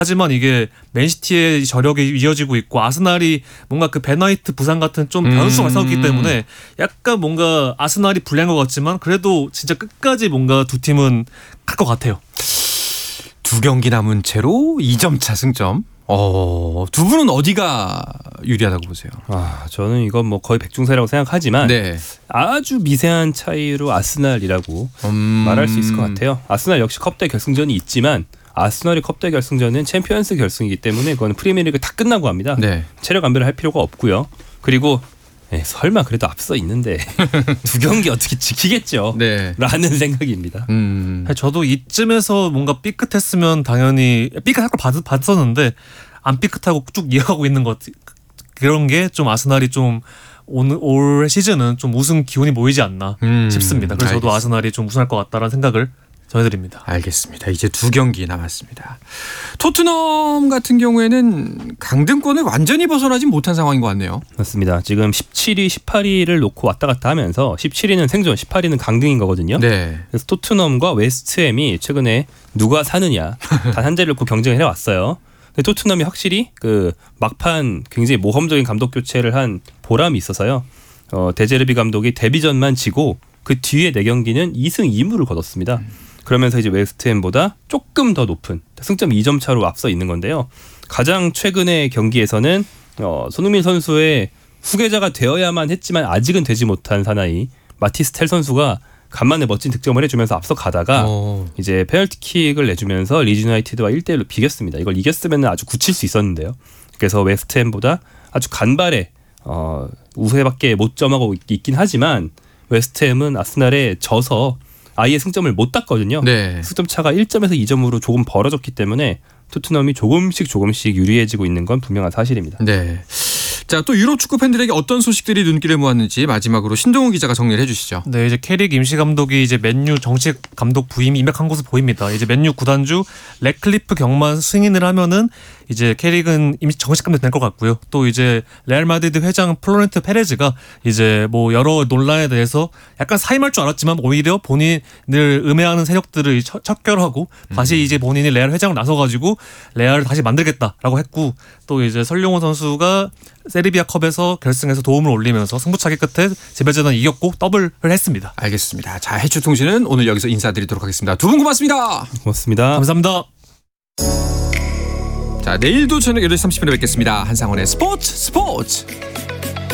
하지만 이게 맨시티의 저력이 이어지고 있고 아스날이 뭔가 그 베나이트 부상 같은 좀 변수가 있었기 때문에 약간 뭔가 아스날이 불리한 것 같지만 그래도 진짜 끝까지 뭔가 두 팀은 갈 것 같아요. 두 경기 남은 채로 2점 차 승점. 두 분은 어디가 유리하다고 보세요? 저는 이건 뭐 거의 백중사라고 생각하지만 네. 아주 미세한 차이로 아스날이라고 말할 수 있을 것 같아요. 아스날 역시 컵대 결승전이 있지만 아스날의 컵대 결승전은 챔피언스 결승이기 때문에 그건 프리미어리그 다 끝나고 합니다. 네. 체력 안배를 할 필요가 없고요. 그리고 설마 그래도 앞서 있는데 두 경기 어떻게 지키겠죠? 네. 라는 생각입니다. 저도 이쯤에서 뭔가 삐끗했으면 당연히 삐끗할 걸 봤었는데 안 삐끗하고 쭉 이어가고 있는 것 그런 게 좀 아스날이 좀 올 시즌은 좀 우승 기운이 모이지 않나 싶습니다. 그래서 저도 아스날이 좀 우승할 것 같다라는 생각을 전해드립니다. 알겠습니다. 이제 두 경기 남았습니다. 토트넘 같은 경우에는 강등권을 완전히 벗어나지 못한 상황인 것 같네요. 맞습니다. 지금 17위, 18위를 놓고 왔다 갔다 하면서 17위는 생존, 18위는 강등인 거거든요. 네. 그래서 토트넘과 웨스트햄이 최근에 누가 사느냐 단 한 자리를 놓고 경쟁을 해왔어요. 근데 토트넘이 확실히 그 막판 굉장히 모험적인 감독 교체를 한 보람이 있어서요. 데제르비 감독이 데뷔전만 지고 그 뒤에 4경기는 2승 2무를 거뒀습니다. 그러면서 이제 웨스트햄보다 조금 더 높은 승점 2점 차로 앞서 있는 건데요. 가장 최근의 경기에서는 손흥민 선수의 후계자가 되어야만 했지만 아직은 되지 못한 사나이 마티스 텔 선수가 간만에 멋진 득점을 해주면서 앞서 가다가 이제 페널티킥을 내주면서 리즈 유나이티드와 1대1로 비겼습니다. 이걸 이겼으면 아주 굳힐 수 있었는데요. 그래서 웨스트햄보다 아주 간발의 우세밖에 못 점하고 있긴 하지만 웨스트햄은 아스날에 져서 아예 승점을 못 땄거든요. 네. 승점 차가 1점에서 2점으로 조금 벌어졌기 때문에 토트넘이 조금씩 유리해지고 있는 건 분명한 사실입니다. 네. 자, 또 유럽 축구 팬들에게 어떤 소식들이 눈길을 모았는지 마지막으로 신동훈 기자가 정리를 해주시죠. 네, 이제 캐릭 임시 감독이 이제 맨유 정식 감독 부임이 임박한 것으로 보입니다. 이제 맨유 구단주 래클리프 경만 승인을 하면은 이제 캐릭은 임시 정식 감독이 될 것 같고요. 또 이제 레알 마드리드 회장 플로렌트 페레즈가 이제 뭐 여러 논란에 대해서 약간 사임할 줄 알았지만 오히려 본인을 음해하는 세력들을 척결하고 다시 이제 본인이 레알 회장으로 나서가지고 레알을 다시 만들겠다라고 했고 또 이제 설용호 선수가 세르비아 컵에서 결승에서 도움을 올리면서 승부차기 끝에 제배제단 이겼고 더블을 했습니다. 알겠습니다. 자, 해추통신은 오늘 여기서 인사드리도록 하겠습니다. 두 분 고맙습니다. 고맙습니다. 감사합니다. 자, 내일도 저녁 8시 30분에 뵙겠습니다. 한상원의 스포츠.